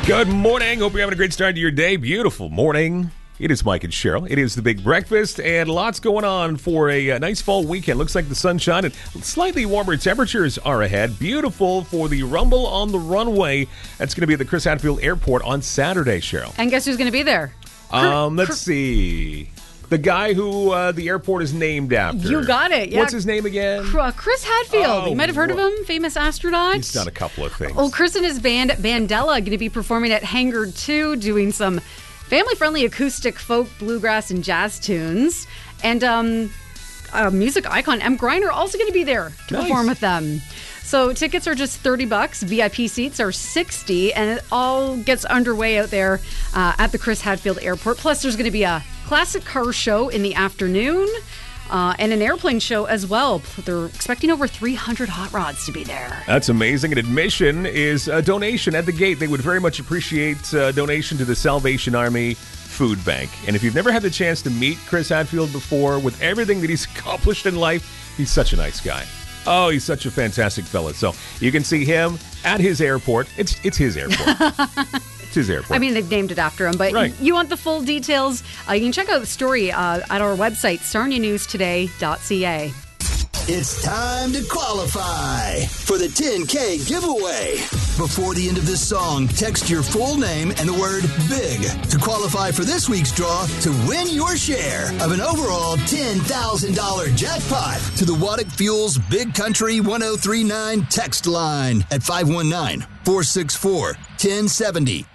Good morning. Hope you're having a great start to your day. Beautiful morning. It is Mike and Cheryl. It is the Big Breakfast, and lots going on for a nice fall weekend. Looks like the sunshine and slightly warmer temperatures are ahead. Beautiful for the Rumble on the Runway. That's going to be at the Chris Hadfield Airport on Saturday, Cheryl. And guess who's going to be there? Let's see. The guy who the airport is named after. You got it. Yeah. What's his name again? Chris Hadfield. Oh, you might have heard of him, famous astronaut. He's done a couple of things. Oh, Chris and his band Bandella going to be performing at Hangar 2, doing some family-friendly acoustic folk, bluegrass, and jazz tunes. And music icon M. Griner also going to be there to perform with them. So tickets are just $30. VIP seats are $60, and it all gets underway out there at the Chris Hadfield Airport. Plus, there's going to be a classic car show in the afternoon and an airplane show as well. They're expecting over 300 hot rods to be there. That's amazing. And admission is a donation at the gate. They would very much appreciate donation to the Salvation Army Food Bank. And if you've never had the chance to meet Chris Hadfield before, with everything that he's accomplished in life, he's such a nice guy. Oh, he's such a fantastic fella. So you can see him at his airport. It's his airport. It's his airport. I mean, they've named it after him, but right. You want the full details, you can check out the story at our website, sarnianewstoday.ca. It's time to qualify for the 10K giveaway. Before the end of this song, text your full name and the word BIG to qualify for this week's draw to win your share of an overall $10,000 jackpot to the Waddick Fuels Big Country 1039 text line at 519-464-1070.